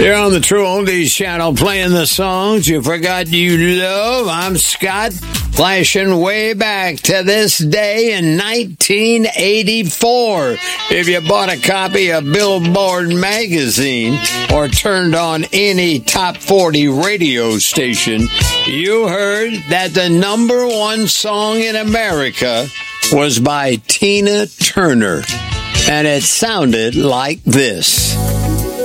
You're on the True Oldies channel playing the songs you forgot you love. I'm Scott, flashing way back to this day in 1984. If you bought a copy of Billboard magazine or turned on any top 40 radio station, you heard that the number one song in America was by Tina Turner. And it sounded like this.